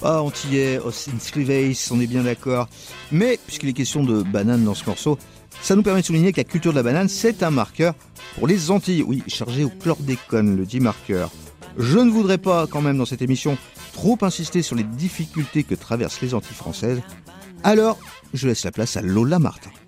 Ah, antillais, Sliveis, on est bien d'accord. Mais, puisqu'il est question de banane dans ce morceau, ça nous permet de souligner que la culture de la banane, c'est un marqueur pour les Antilles. Oui, chargé au chlordécone, le dit marqueur. Je ne voudrais pas, quand même, dans cette émission, trop insister sur les difficultés que traversent les Antilles françaises. Alors, je laisse la place à Lola Martin.